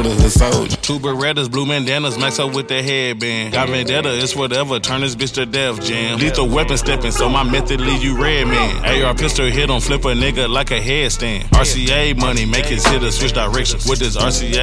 was a soldier. Two Berettas, blue bandanas, max up with the headband. Got vendetta, it's whatever, turn this bitch to death jam. Lethal weapon stepping, so my method leave you red man. AR pistol hit on flip a nigga like a headstand. RCA money, make his hitter switch directions. With this RCA